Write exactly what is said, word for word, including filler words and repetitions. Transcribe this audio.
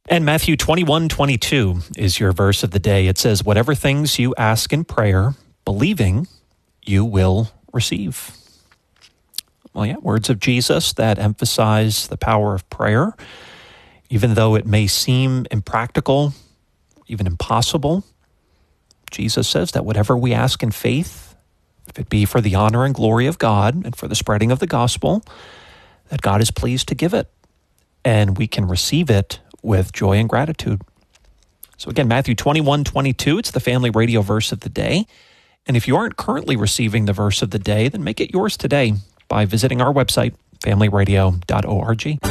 And Matthew twenty-one twenty-two is your verse of the day. It says, whatever things you ask in prayer, believing, you will receive. Well, yeah, words of Jesus that emphasize the power of prayer, even though it may seem impractical, even impossible. Jesus says that whatever we ask in faith, if it be for the honor and glory of God and for the spreading of the gospel, that God is pleased to give it, and we can receive it with joy and gratitude. So again, Matthew twenty-one twenty-two, it's the Family Radio verse of the day. And if you aren't currently receiving the verse of the day, then make it yours today by visiting our website, family radio dot org.